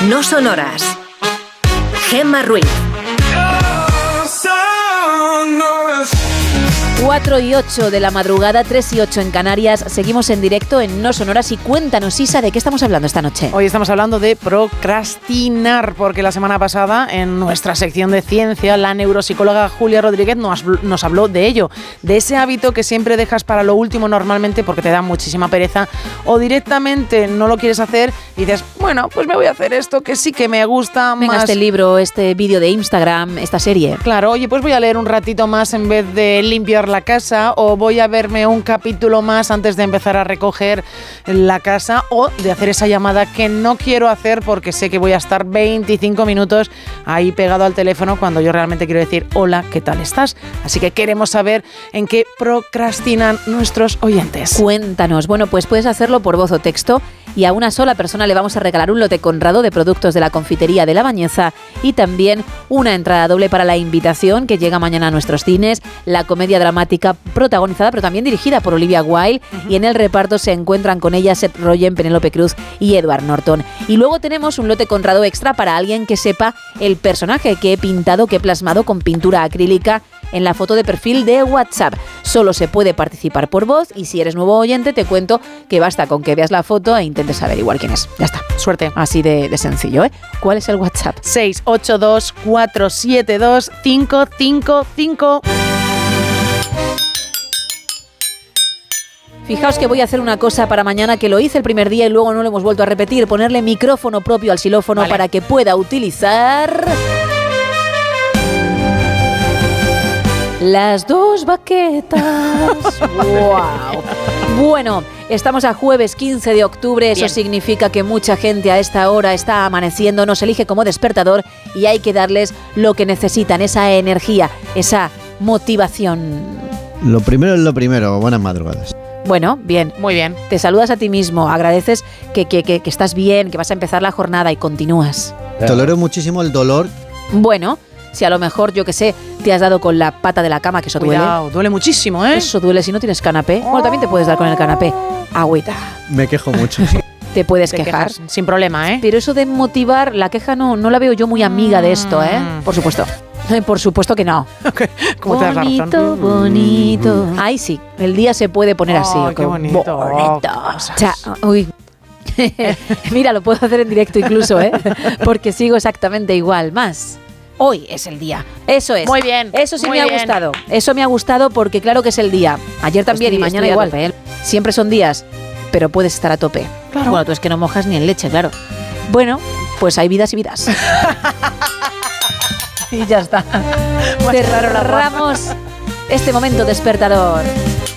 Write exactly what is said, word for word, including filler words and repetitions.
No sonoras. Gemma Ruiz. cuatro y ocho de la madrugada, tres y ocho en Canarias. Seguimos en directo en No Sonoras y cuéntanos, Isa, ¿de qué estamos hablando esta noche? Hoy estamos hablando de procrastinar, porque la semana pasada en nuestra sección de ciencia la neuropsicóloga Julia Rodríguez nos, nos habló de ello, de ese hábito que siempre dejas para lo último normalmente porque te da muchísima pereza o directamente no lo quieres hacer y dices, bueno, pues me voy a hacer esto que sí que me gusta Venga, más. Este libro, este vídeo de Instagram, esta serie. Claro, oye, pues voy a leer un ratito más en vez de limpiar la casa, o voy a verme un capítulo más antes de empezar a recoger la casa, o de hacer esa llamada que no quiero hacer porque sé que voy a estar veinticinco minutos ahí pegado al teléfono cuando yo realmente quiero decir hola, ¿qué tal estás? Así que queremos saber en qué procrastinan nuestros oyentes. Cuéntanos. Bueno, pues puedes hacerlo por voz o texto y a una sola persona le vamos a regalar un lote conrado de productos de la confitería de La Bañeza y también una entrada doble para La Invitación, que llega mañana a nuestros cines, la comedia dramática protagonizada pero también dirigida por Olivia Wilde, uh-huh. y en el reparto se encuentran con ella Seth Rogen, Penélope Cruz y Edward Norton. Y luego tenemos un lote conrado extra para alguien que sepa el personaje que he pintado, que he plasmado con pintura acrílica en la foto de perfil de WhatsApp. Solo se puede participar por voz y si eres nuevo oyente te cuento que basta con que veas la foto e intentes averiguar quién es. Ya está. Suerte. Así de, de sencillo, ¿eh? ¿Cuál es el WhatsApp? seis ocho dos cuatro siete dos cinco cinco cinco. Fijaos que voy a hacer una cosa para mañana que lo hice el primer día y luego no lo hemos vuelto a repetir. Ponerle micrófono propio al xilófono, vale, para que pueda utilizar las dos baquetas. ¡Wow! Bueno, estamos a jueves quince de octubre. Eso Bien. Significa que mucha gente a esta hora está amaneciendo, nos elige como despertador y hay que darles lo que necesitan, esa energía, esa motivación. Lo primero es lo primero. Buenas madrugadas. Bueno, bien. Muy bien. Te saludas a ti mismo, agradeces que, que, que, que estás bien, que vas a empezar la jornada y continúas. Tolero muchísimo el dolor. Bueno, si a lo mejor, yo que sé, te has dado con la pata de la cama, que eso Cuidado, duele. duele muchísimo, ¿eh? Eso duele si no tienes canapé. Oh. Bueno, también te puedes dar con el canapé. Agüita. Me quejo mucho. Te puedes te quejar. Quejas, sin problema, ¿eh? Pero eso de motivar, la queja no, no la veo yo muy amiga de esto, ¿eh? Por supuesto. Por supuesto que no. ¿Cómo te das la razón? Bonito, bonito. Ay, sí, el día se puede poner así. Oh, qué bonito. Bonito. O sea, uy. Mira, lo puedo hacer en directo incluso, ¿eh? Porque sigo exactamente igual. Más. Hoy es el día. Eso es. Muy bien. Eso sí muy me bien. ha gustado. Eso me ha gustado porque claro que es el día. Ayer también estoy, y mañana igual. Tope, ¿eh? Siempre son días, pero puedes estar a tope. Claro. Bueno, tú es que no mojas ni en leche, claro. Bueno, pues hay vidas y vidas. Y ya está. Cerramos este momento despertador.